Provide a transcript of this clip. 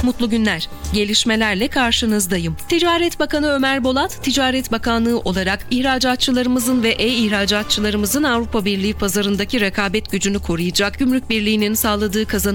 Mutlu günler. Gelişmelerle karşınızdayım. Ticaret Bakanı Ömer Bolat, Ticaret Bakanlığı olarak ihracatçılarımızın ve e-ihracatçılarımızın Avrupa Birliği pazarındaki rekabet gücünü koruyacak, Gümrük Birliği'nin sağladığı kazanım